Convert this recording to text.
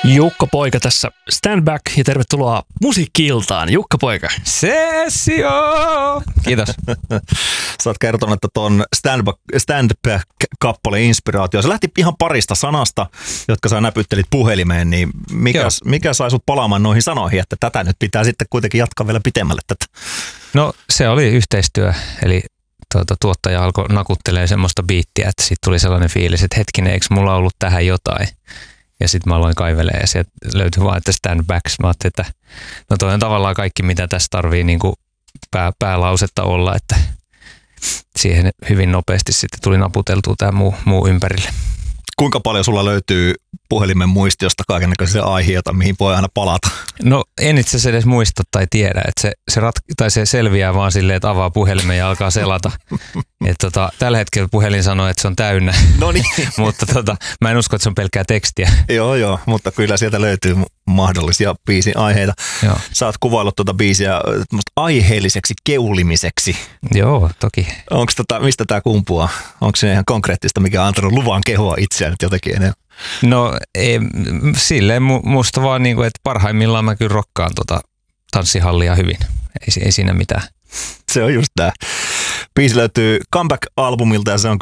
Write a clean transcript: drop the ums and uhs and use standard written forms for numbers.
Jukka Poika tässä Stand Back ja tervetuloa Musiikki-iltaan. Jukka Poika. Sessio! Kiitos. Sä oot kertonut, että ton Stand Back-kappaleen inspiraatio, se lähti ihan parista sanasta, jotka sä näpyttelit puhelimeen, niin mikä sai sut palaamaan noihin sanoihin, että tätä nyt pitää sitten kuitenkin jatkaa vielä pitemmälle tätä? No se oli yhteistyö, eli tuottaja alkoi nakuttelee semmoista biittiä, että siitä tuli sellainen fiilis, että hetkinen, eikö mulla ollut tähän jotain? Ja sitten mä aloin kaivelee ja sieltä löytyi vaan, että Stand Back. Mä ajattelin, että no toi on tavallaan kaikki, mitä tässä tarvii niin kuin päälausetta olla, että siihen hyvin nopeasti sitten tuli naputeltua tämä muu ympärille. Kuinka paljon sulla löytyy puhelimen muistiosta kaikennäköisiä aiheita, mihin voi aina palata? No en itse asiassa edes muista tai tiedä, että se selviää vaan silleen, että avaa puhelimen ja alkaa selata. Tällä hetkellä puhelin sanoo, että se on täynnä, Noniin. mutta mä en usko, että se on pelkkää tekstiä. Joo, mutta kyllä sieltä löytyy mahdollisia biisin aiheita. Joo. Sä oot kuvaillut tuota biisiä aiheelliseksi keulimiseksi. Joo, toki. Mistä tää kumpuaa? Onko se ihan konkreettista, mikä on antanut luvan kehua itseään jotenkin enemmän? No silleen musta vaan niin kuin, että parhaimmillaan mä kyllä rokkaan tanssihallia hyvin. Ei siinä mitään. Se on just tää. Biisi löytyy Comeback-albumilta ja se on